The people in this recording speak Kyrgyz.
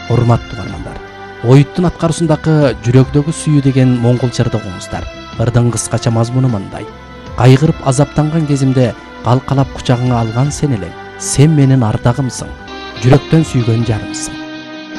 Урматтуу угармандар, Оюттун аткаруусундагы жүрөгдөгү сүйүү деген моңгол жырды окуңуздар. Ырдын кыскача мазмуну мындай: кайгырып азаптанган кезимде калкалап кучагыңа алган сен элең. Сен менин ардагымсың, жүрөктөн сүйгөн жарымсың.